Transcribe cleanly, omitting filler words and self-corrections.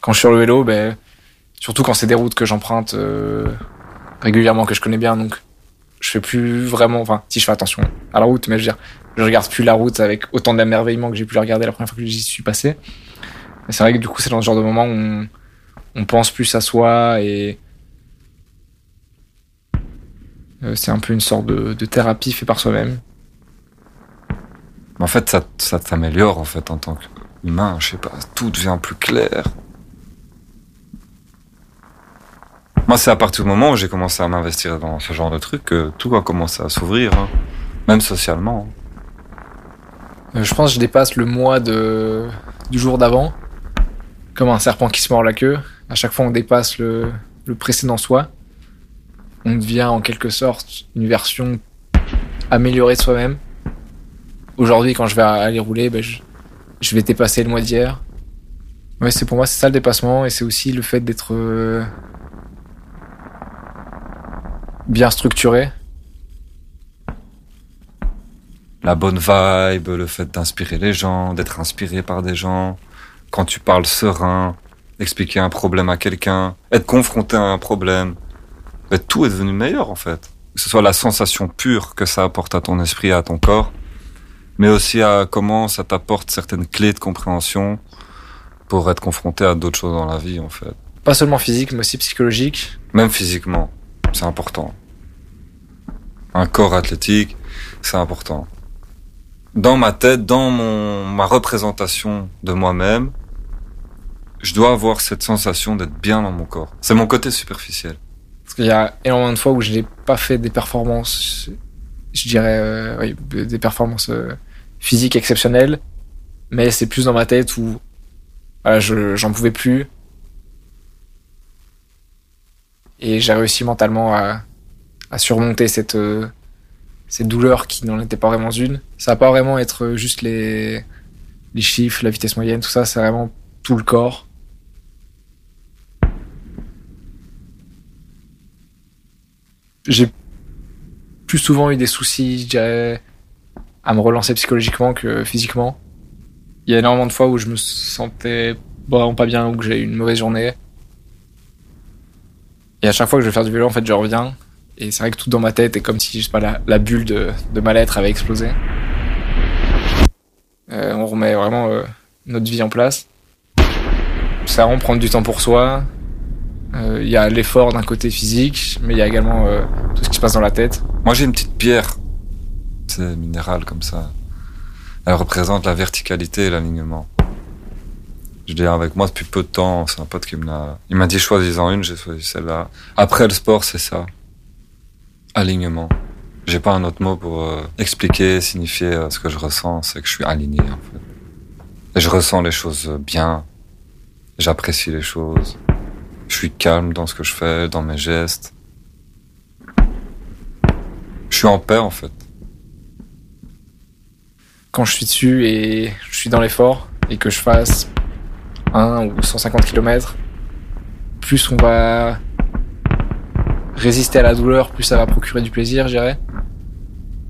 Quand je suis sur le vélo, surtout quand c'est des routes que j'emprunte régulièrement, que je connais bien, donc je fais plus vraiment... Enfin, si je fais attention à la route, mais je veux dire, je regarde plus la route avec autant d'émerveillement que j'ai pu la regarder la première fois que j'y suis passé. Mais c'est vrai que du coup, c'est dans ce genre de moment où on pense plus à soi et c'est un peu une sorte de thérapie fait par soi-même. En fait, ça t'améliore en fait en tant qu'humain, je sais pas, tout devient plus clair. Moi, c'est à partir du moment où j'ai commencé à m'investir dans ce genre de trucs que tout a commencé à s'ouvrir, hein. Même socialement. Je pense que je dépasse le mois du jour d'avant, comme un serpent qui se mord la queue. À chaque fois, on dépasse le précédent soi. On devient en quelque sorte une version améliorée de soi-même. Aujourd'hui, quand je vais aller rouler, je vais dépasser le mois d'hier. Ouais, pour moi, c'est ça le dépassement, et c'est aussi le fait d'être bien structuré. La bonne vibe, le fait d'inspirer les gens, d'être inspiré par des gens. Quand tu parles serein, expliquer un problème à quelqu'un, être confronté à un problème. Tout est devenu meilleur en fait. Que ce soit la sensation pure que ça apporte à ton esprit et à ton corps, mais aussi à comment ça t'apporte certaines clés de compréhension pour être confronté à d'autres choses dans la vie en fait. Pas seulement physique, mais aussi psychologique. Même physiquement, c'est important. Un corps athlétique, c'est important. Dans ma tête, dans ma représentation de moi-même, je dois avoir cette sensation d'être bien dans mon corps. C'est mon côté superficiel. Parce qu'il y a énormément de fois où je n'ai pas fait des performances, je dirais, des performances physiques exceptionnelles, mais c'est plus dans ma tête où j'en pouvais plus. Et j'ai réussi mentalement à surmonter cette douleur qui n'en était pas vraiment une. Ça va pas vraiment être juste les chiffres, la vitesse moyenne, tout ça, c'est vraiment tout le corps. J'ai plus souvent eu des soucis, je dirais, à me relancer psychologiquement que physiquement. Il y a énormément de fois où je me sentais vraiment pas bien ou que j'ai eu une mauvaise journée. Et à chaque fois que je vais faire du vélo, en fait, je reviens. Et c'est vrai que tout dans ma tête est comme si, je sais pas, la bulle de mal-être avait explosé. On remet vraiment notre vie en place. C'est vraiment prendre du temps pour soi. Il y a l'effort d'un côté physique, mais il y a également tout ce qui se passe dans la tête. Moi, j'ai une petite pierre. C'est minéral comme ça. Elle représente la verticalité et l'alignement. Je l'ai avec moi depuis peu de temps. C'est un pote qui il m'a dit choisis-en une, j'ai choisi celle-là. Après le sport, c'est ça. Alignement. J'ai pas un autre mot pour expliquer, signifier ce que je ressens. C'est que je suis aligné, en fait. Et je ressens les choses bien. J'apprécie les choses. Je suis calme dans ce que je fais, dans mes gestes. Je suis en paix, en fait. Quand je suis dessus et je suis dans l'effort et que je fasse 1 ou 150 km, plus on va résister à la douleur, plus ça va procurer du plaisir, je dirais.